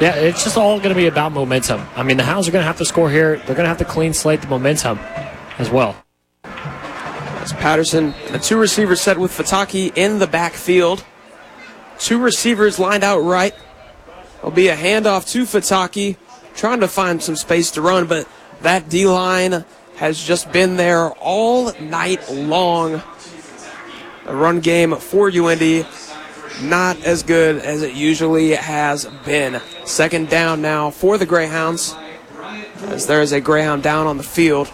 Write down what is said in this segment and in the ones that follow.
Yeah, it's just all going to be about momentum. I mean, the Hounds are going to have to score here. They're going to have to clean slate the momentum as well. As Patterson, the two receivers set with Fataki in the backfield. Two receivers lined out right. It'll be a handoff to Fataki, trying to find some space to run, but that D-line has just been there all night long. The run game for UIndy, not as good as it usually has been. Second down now for the Greyhounds, as there is a Greyhound down on the field.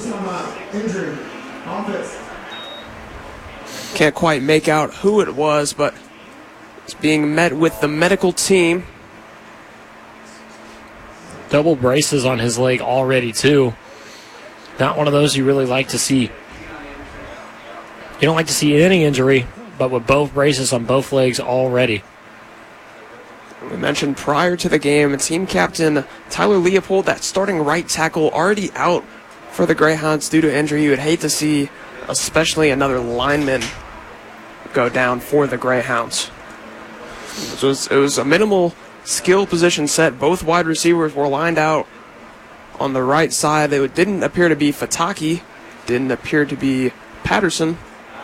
Can't quite make out who it was, but it's being met with the medical team. Double braces on his leg already, too. Not one of those you really like to see. You don't like to see any injury, but with both braces on both legs already. We mentioned prior to the game, team captain Tyler Leopold, that starting right tackle, already out for the Greyhounds due to injury. You would hate to see, especially another lineman, go down for the Greyhounds. It was a minimal skill position set. Both wide receivers were lined out on the right side. It didn't appear to be Fataki, didn't appear to be Patterson.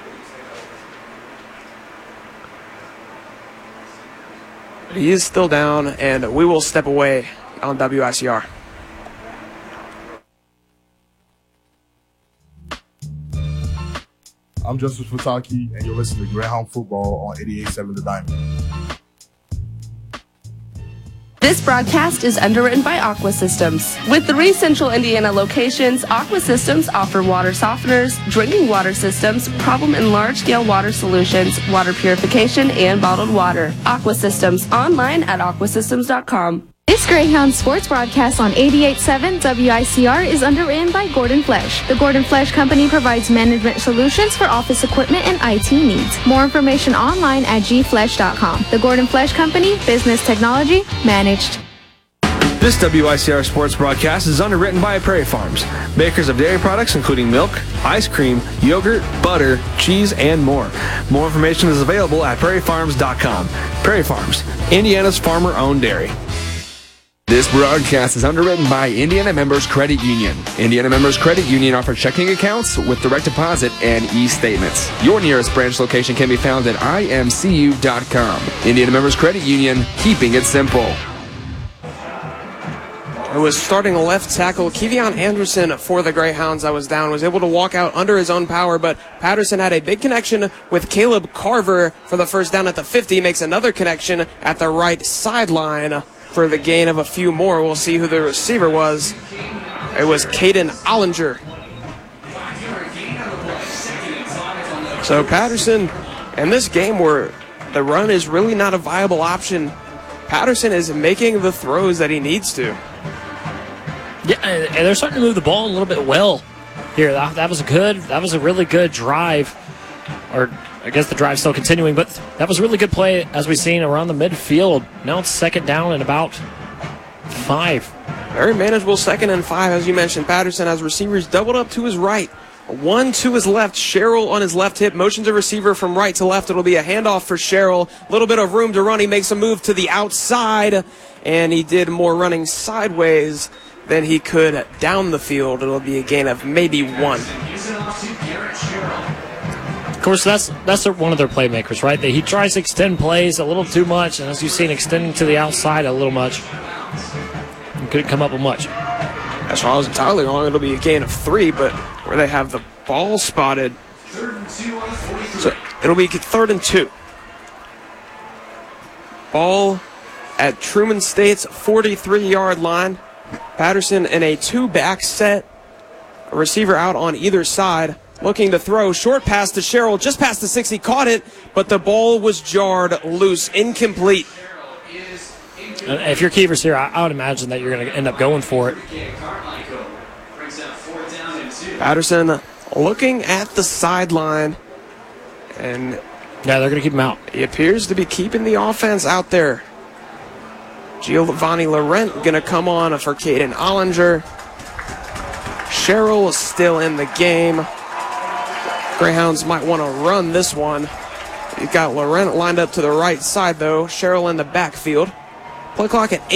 He is still down, and we will step away on WICR. I'm Justice Fataki, and you're listening to Greyhound Football on 88.7 The Diamond. This broadcast is underwritten by Aqua Systems. With 3 central Indiana locations, Aqua Systems offer water softeners, drinking water systems, problem and large-scale water solutions, water purification, and bottled water. Aqua Systems, online at aquasystems.com. This Greyhound sports broadcast on 88.7 WICR is underwritten by Gordon Flesch. The Gordon Flesch Company provides management solutions for office equipment and IT needs. More information online at gflesch.com. The Gordon Flesch Company, business technology managed. This WICR sports broadcast is underwritten by Prairie Farms, makers of dairy products including milk, ice cream, yogurt, butter, cheese, and more. More information is available at prairiefarms.com. Prairie Farms, Indiana's farmer-owned dairy. This broadcast is underwritten by Indiana Members Credit Union. Indiana Members Credit Union offers checking accounts with direct deposit and e-statements. Your nearest branch location can be found at imcu.com. Indiana Members Credit Union, keeping it simple. It was starting left tackle Kevion Anderson for the Greyhounds that was down, was able to walk out under his own power, but Patterson had a big connection with Caleb Carver for the first down at the 50, makes another connection at the right sideline for the gain of a few more. We'll see who the receiver was. It was Caden Ollinger. So Patterson, in this game where the run is really not a viable option, Patterson is making the throws that he needs to. Yeah, and they're starting to move the ball a little bit well here. That was a really good drive. Or I guess the drive's still continuing, but that was a really good play as we've seen around the midfield. Now it's second down and about 5. Very manageable 2nd and 5, as you mentioned. Patterson has receivers doubled up to his right. 1 to his left. Sherrill on his left hip. Motions a receiver from right to left. It'll be a handoff for Sherrill. A little bit of room to run. He makes a move to the outside, and he did more running sideways than he could down the field. It'll be a gain of maybe 1. Of course, that's one of their playmakers, right? He tries to extend plays a little too much, and as you've seen, extending to the outside a little much. He couldn't come up with much. As far as entirely wrong, it'll be a gain of 3, but where they have the ball spotted, so it'll be 3rd and 2. Ball at Truman State's 43-yard line. Patterson in a 2-back set. A receiver out on either side. Looking to throw. Short pass to Sherrill. Just past the 6. He caught it, but the ball was jarred loose. Incomplete. If you're Keevers here, I would imagine that you're going to end up going for it. Patterson looking at the sideline. And yeah, they're going to keep him out. He appears to be keeping the offense out there. Giovanni Laurent going to come on for Caden Ollinger. Sherrill still in the game. Greyhounds might want to run this one. You've got Laurent lined up to the right side, though. Sherrill in the backfield. Play clock at 8.